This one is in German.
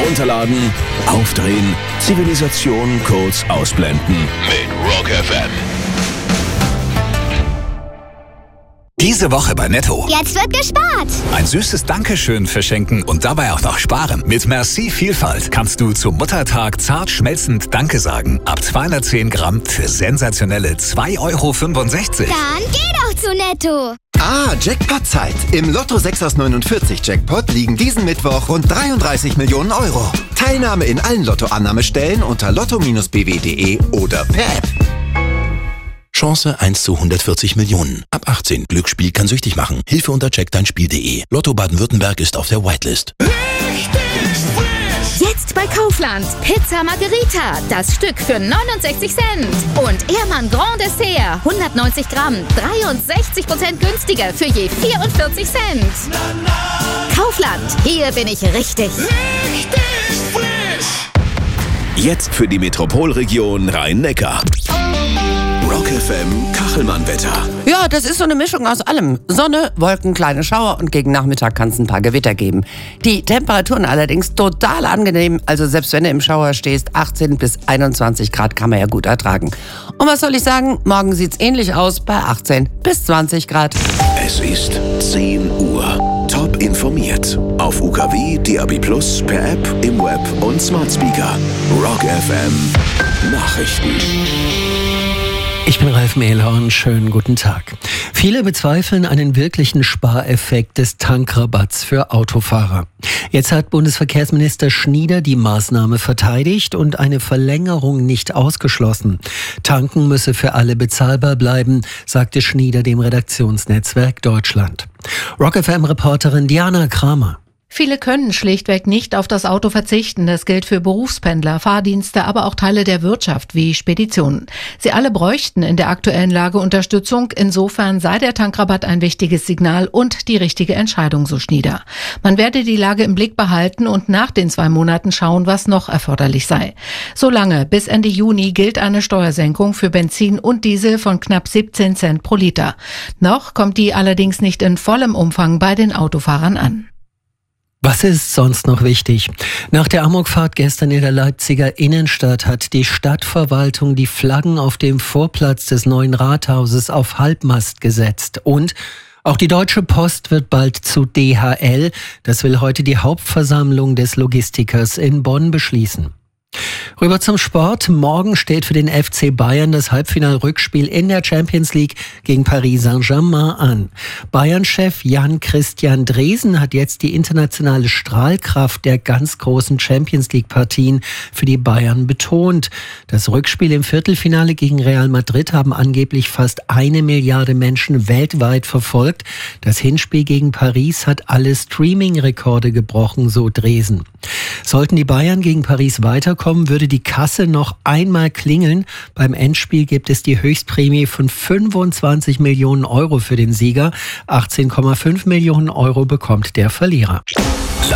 Herunterladen, aufdrehen, Zivilisation kurz ausblenden. Mit Rock FM. Diese Woche bei Netto. Jetzt wird gespart. Ein süßes Dankeschön verschenken und dabei auch noch sparen. Mit Merci Vielfalt kannst du zum Muttertag zart schmelzend Danke sagen. Ab 210 Gramm für sensationelle 2,65 €. Dann geh doch zu Netto. Jackpot-Zeit. Im Lotto 6 aus 49 Jackpot liegen diesen Mittwoch rund 33 Millionen €. Teilnahme in allen Lottoannahmestellen unter lotto-bw.de oder per App. Chance 1 zu 140 Millionen. Ab 18. Glücksspiel kann süchtig machen. Hilfe unter checkdeinspiel.de. Lotto Baden-Württemberg ist auf der Whitelist. Jetzt bei Kaufland. Pizza Margherita. Das Stück für 69 Cent. Und Ehrmann Grand Dessert. 190 Gramm. 63% günstiger für je 44 Cent. Kaufland. Hier bin ich richtig. Jetzt für die Metropolregion Rhein-Neckar. Rock FM Kachelmann-Wetter. Ja, das ist so eine Mischung aus allem. Sonne, Wolken, kleine Schauer und gegen Nachmittag kann es ein paar Gewitter geben. Die Temperaturen allerdings total angenehm. Also selbst wenn du im Schauer stehst, 18 bis 21 Grad kann man ja gut ertragen. Und was soll ich sagen? Morgen sieht's ähnlich aus bei 18 bis 20 Grad. Es ist 10 Uhr. Top informiert. Auf UKW, DAB+, per App, im Web und Smart Speaker. Rock FM Nachrichten. Ich bin Ralf Mehlhorn, schönen guten Tag. Viele bezweifeln einen wirklichen Spareffekt des Tankrabatts für Autofahrer. Jetzt hat Bundesverkehrsminister Schnieder die Maßnahme verteidigt und eine Verlängerung nicht ausgeschlossen. Tanken müsse für alle bezahlbar bleiben, sagte Schnieder dem Redaktionsnetzwerk Deutschland. Rock FM-Reporterin Diana Kramer. Viele können schlichtweg nicht auf das Auto verzichten. Das gilt für Berufspendler, Fahrdienste, aber auch Teile der Wirtschaft wie Speditionen. Sie alle bräuchten in der aktuellen Lage Unterstützung. Insofern sei der Tankrabatt ein wichtiges Signal und die richtige Entscheidung, so Schnieder. Man werde die Lage im Blick behalten und nach den 2 Monaten schauen, was noch erforderlich sei. Solange bis Ende Juni gilt eine Steuersenkung für Benzin und Diesel von knapp 17 Cent pro Liter. Noch kommt die allerdings nicht in vollem Umfang bei den Autofahrern an. Was ist sonst noch wichtig? Nach der Amokfahrt gestern in der Leipziger Innenstadt hat die Stadtverwaltung die Flaggen auf dem Vorplatz des neuen Rathauses auf Halbmast gesetzt. Und auch die Deutsche Post wird bald zu DHL. Das will heute die Hauptversammlung des Logistikers in Bonn beschließen. Rüber zum Sport. Morgen steht für den FC Bayern das Halbfinal-Rückspiel in der Champions League gegen Paris Saint-Germain an. Bayern-Chef Jan-Christian Dresen hat jetzt die internationale Strahlkraft der ganz großen Champions League-Partien für die Bayern betont. Das Rückspiel im Viertelfinale gegen Real Madrid haben angeblich fast 1 Milliarde Menschen weltweit verfolgt. Das Hinspiel gegen Paris hat alle Streaming-Rekorde gebrochen, so Dresen. Sollten die Bayern gegen Paris weiterkommen, würde die Kasse noch einmal klingeln. Beim Endspiel gibt es die Höchstprämie von 25 Millionen € für den Sieger. 18,5 Millionen € bekommt der Verlierer.